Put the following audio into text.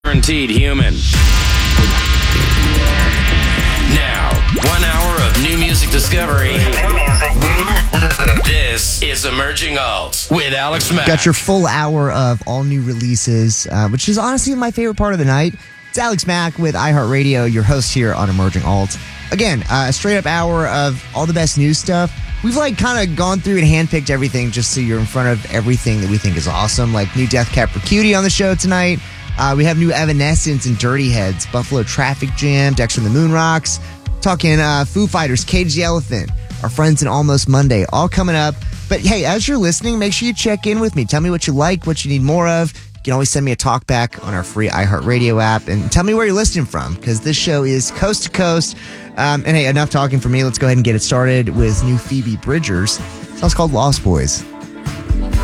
Guaranteed human. Now, 1 hour of new music discovery. This is Emerging Alt with Alex Mack. Got your full hour of all new releases, which is honestly my favorite part of the night. It's Alex Mack with iHeartRadio, your host here on Emerging Alt. Again, a straight up hour of all the best news stuff. We've kind of gone through and handpicked everything just so you're in front of everything that we think is awesome. Like new Death Cab for Cutie on the show tonight. We have new Evanescence and Dirty Heads, Buffalo Traffic Jam, Dexter and the Moon Rocks. Talking Foo Fighters, Cage the Elephant, our friends in Almost Monday, all coming up. But hey, as you're listening, make sure you check in with me. Tell me what you like, what you need more of. You can always send me a talk back on our free iHeartRadio app and tell me where you're listening from, because this show is coast to coast. And hey, enough talking for me. Let's go ahead and get it started with new Phoebe Bridgers. It's called Lost Boys.